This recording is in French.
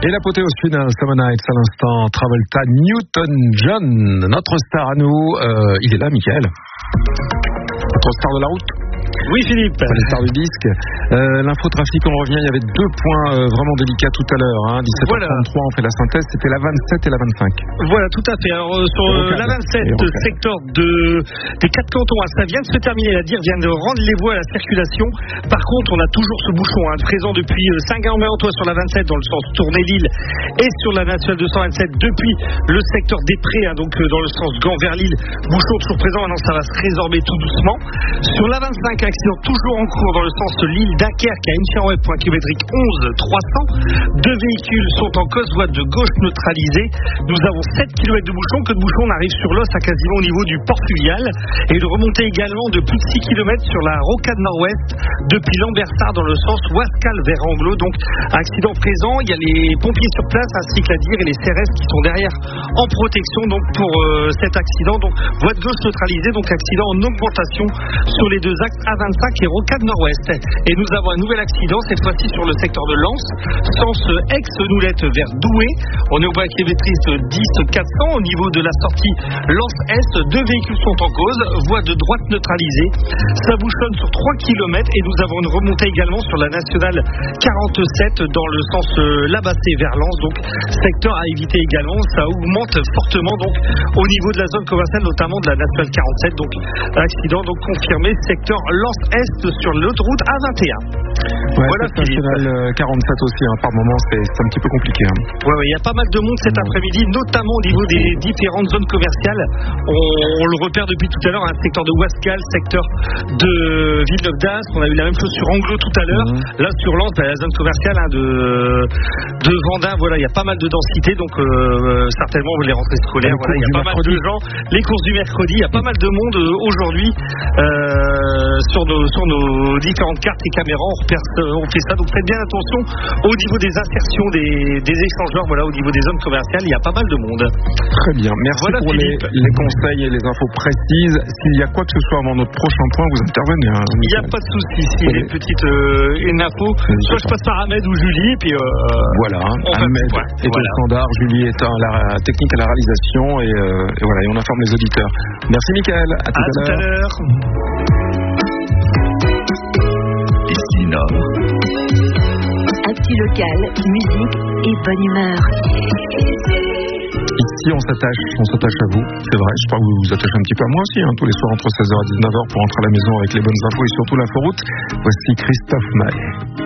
Et l'apothéose finale, Summer Nights à l'instant, Travolta, Newton-John, notre star à nous, il est là, Michael. Notre star de la route. Oui, Philippe. Le star du disque. L'infotrafic, on revient, il y avait deux points vraiment délicats tout à l'heure. 17h33, voilà. On fait la synthèse, c'était la 27 et la 25. Voilà, tout à fait. Alors, sur la 27, secteur des 4 cantons, ça vient de se terminer. La DIR vient de rendre les voies à la circulation. Par contre, on a toujours ce bouchon présent depuis Saint-Germain-en-Tois sur la 27 dans le sens Tournai-Lille et sur la nationale 227 depuis le secteur des Prés, donc dans le sens Gand vers Lille. Bouchon toujours présent, maintenant ça va se résorber tout doucement. Sur la 25, accident toujours en cours dans le sens Lille-Dunkerque à Inchirouet, point kilométrique 11 300. Deux véhicules sont en cause, voie de gauche neutralisée. Nous avons 7 km de bouchon. Que de bouchon, on arrive sur l'os à quasiment au niveau du port fluvial. Et de remonter également de plus de 6 km sur la rocade nord-ouest depuis Lambersart dans le sens Wascal vers Anglo. Donc accident présent, il y a les pompiers sur place ainsi que la DIR et les CRS qui sont derrière en protection donc pour cet accident. Donc voie de gauche neutralisée, donc accident en augmentation sur les deux axes A25 et rocade nord-ouest. Et nous avons un nouvel accident, cette fois-ci sur le secteur de Lens, sens ex-Noulette vers Douai. On est au point kilométrique 10 400 au niveau de la sortie Lens-Est. Deux véhicules sont en cause, voie de droite neutralisée. Ça bouchonne sur 3 km et nous avons une remontée également sur la nationale 47 dans le sens Labassé vers Lens. Donc secteur à éviter également, ça augmente fortement donc au niveau de la zone commerciale, notamment de la nationale 47. Donc accident donc confirmé, secteur Lens-Est sur l'autoroute A21. Ouais, voilà, national 47 aussi, par moment c'est un petit peu compliqué. Ouais, il y a pas mal de monde cet après-midi, notamment au niveau des différentes zones commerciales. On le repère depuis tout à l'heure, un secteur de Wascal, secteur de Villeneuve d'Ascq. On a eu la même chose sur Anglo tout à l'heure. Là sur Lens, la zone commerciale de Vendin, voilà, il y a pas mal de densité, donc certainement les rentrées scolaires, voilà, il y a pas mal de gens. Les courses du mercredi, il y a pas mal de monde aujourd'hui sur nos différentes cartes et caméras. On fait ça, donc faites bien attention au niveau des insertions des échangeurs, voilà, au niveau des zones commerciales, il y a pas mal de monde. Très bien, merci voilà, pour les conseils et les infos précises. S'il y a quoi que ce soit avant notre prochain point, vous intervenez. Il n'y a pas de souci, si les petites une info, soit je passe par Ahmed ou Julie, et puis voilà, Ahmed est au standard, Julie est à la technique à la réalisation, et voilà, et on informe les auditeurs. Merci Michael, à tout à l'heure. Ici Nord. Actu local, musique et bonne humeur. Ici on s'attache à vous, c'est vrai, je crois que vous vous attachez un petit peu à moi aussi, tous les soirs entre 16h et 19h pour rentrer à la maison avec les bonnes infos et surtout l'inforoute. Voici Christophe Maé.